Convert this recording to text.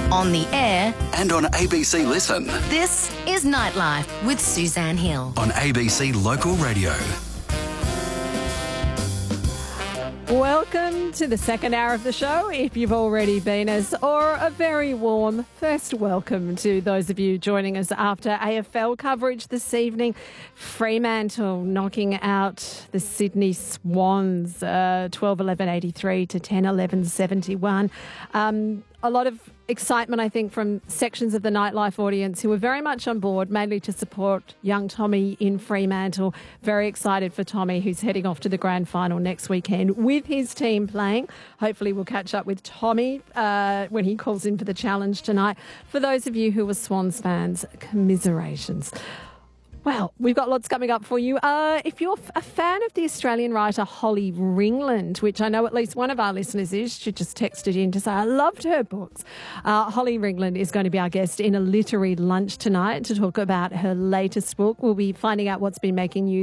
on the air, and on ABC Listen. this is Nightlife with Suzanne Hill. On ABC Local Radio. Welcome to the second hour of the show, if you've already been us, or a very warm first welcome to those of you joining us after AFL coverage this evening. Fremantle knocking out the Sydney Swans 12-11-83 to 10-11-71. A lot of excitement, I think, from sections of the Nightlife audience who were very much on board, mainly to support young Tommy in Fremantle. Very excited for Tommy, who's heading off to the grand final next weekend with his team playing. Hopefully we'll catch up with Tommy when he calls in for the challenge tonight. For those of you who are Swans fans, commiserations. Well, we've got lots coming up for you. If you're a fan of the Australian writer Holly Ringland, which I know at least one of our listeners is, she just texted in to say, I loved her books. Holly Ringland is going to be our guest in a literary lunch tonight to talk about her latest book. We'll be finding out what's been making news